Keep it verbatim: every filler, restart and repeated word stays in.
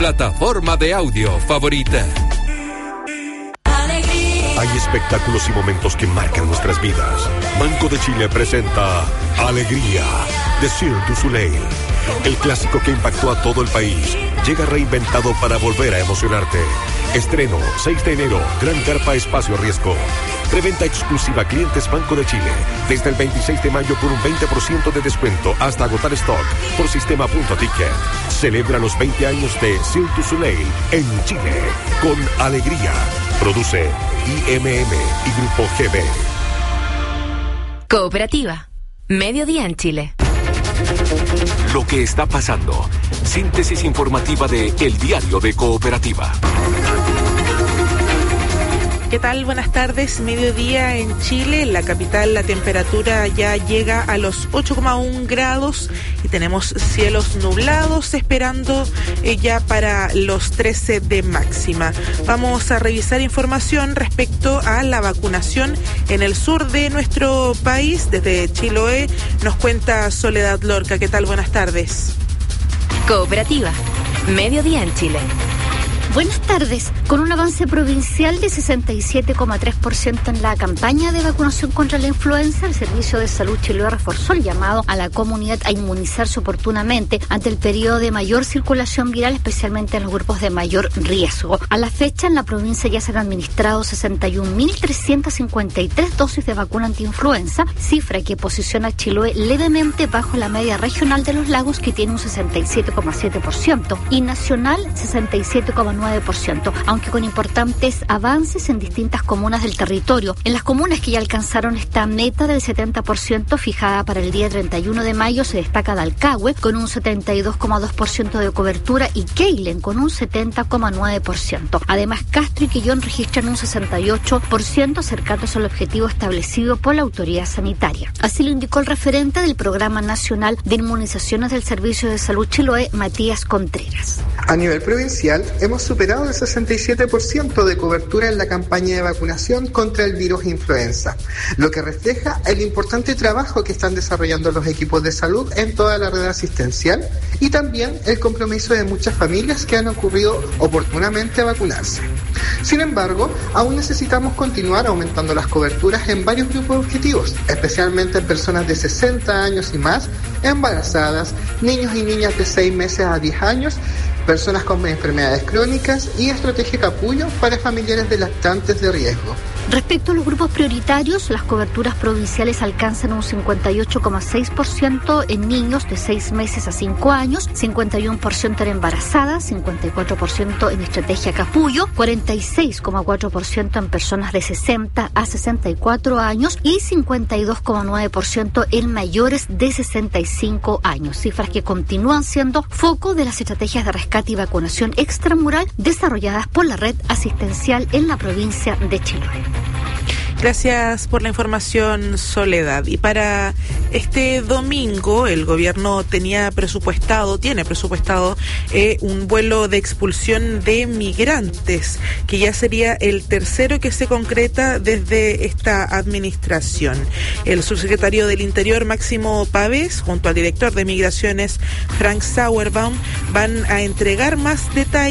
Plataforma de audio favorita. Hay espectáculos y momentos que marcan nuestras vidas. Banco de Chile presenta Alegría, de Cirque du Soleil. El clásico que impactó a todo el país llega reinventado para volver a emocionarte. Estreno seis de enero, Gran Carpa Espacio Riesgo. Preventa exclusiva clientes Banco de Chile. Desde el veintiséis de mayo por un veinte por ciento de descuento hasta agotar stock por sistema.ticket. Celebra los veinte años de Cirque du Soleil en Chile con Alegría. Produce I M M y Grupo G B. Cooperativa. Mediodía en Chile. Lo que está pasando. Síntesis informativa de El Diario de Cooperativa. ¿Qué tal? Buenas tardes. Mediodía en Chile. En la capital la temperatura ya llega a los ocho coma uno grados y tenemos cielos nublados esperando eh, ya para los trece de máxima. Vamos a revisar información respecto a la vacunación en el sur de nuestro país. Desde Chiloé nos cuenta Soledad Lorca. ¿Qué tal? Buenas tardes. Cooperativa. Mediodía en Chile. Buenas tardes. Con un avance provincial de sesenta y siete coma tres por ciento en la campaña de vacunación contra la influenza, el Servicio de Salud Chiloé reforzó el llamado a la comunidad a inmunizarse oportunamente ante el periodo de mayor circulación viral, especialmente en los grupos de mayor riesgo. A la fecha, en la provincia ya se han administrado sesenta y un mil trescientas cincuenta y tres dosis de vacuna antiinfluenza, cifra que posiciona a Chiloé levemente bajo la media regional de los lagos, que tiene un sesenta y siete coma siete por ciento, y nacional sesenta y siete coma nueve por ciento, aunque con importantes avances en distintas comunas del territorio. En las comunas que ya alcanzaron esta meta del setenta por ciento fijada para el día treinta y uno de mayo se destaca Dalcahue con un setenta y dos coma dos por ciento de cobertura y Keilen con un setenta coma nueve por ciento. Además, Castro y Quillón registran un sesenta y ocho por ciento, acercándose al objetivo establecido por la autoridad sanitaria. Así lo indicó el referente del Programa Nacional de Inmunizaciones del Servicio de Salud Chiloé, Matías Contreras. A nivel provincial, hemos superado el sesenta y siete por ciento de cobertura en la campaña de vacunación contra el virus influenza, lo que refleja el importante trabajo que están desarrollando los equipos de salud en toda la red asistencial y también el compromiso de muchas familias que han ocurrido oportunamente a vacunarse. Sin embargo, aún necesitamos continuar aumentando las coberturas en varios grupos objetivos, especialmente en personas de sesenta años y más, embarazadas, niños y niñas de seis meses a diez años, personas con enfermedades crónicas y estrategia capullo para familiares de lactantes de riesgo. Respecto a los grupos prioritarios, las coberturas provinciales alcanzan un cincuenta y ocho coma seis por ciento en niños de seis meses a cinco años, cincuenta y uno por ciento en embarazadas, cincuenta y cuatro por ciento en estrategia capullo, cuarenta y seis coma cuatro por ciento en personas de sesenta a sesenta y cuatro años y cincuenta y dos coma nueve por ciento en mayores de sesenta y cinco años, cifras que continúan siendo foco de las estrategias de rescate y vacunación extramural desarrolladas por la red asistencial en la provincia de Chiloé. Gracias por la información, Soledad. Y para este domingo, el gobierno tenía presupuestado, tiene presupuestado eh, un vuelo de expulsión de migrantes, que ya sería el tercero que se concreta desde esta administración. El subsecretario del Interior, Máximo Pavés, junto al director de Migraciones, Frank Sauerbaum, van a entregar más detalles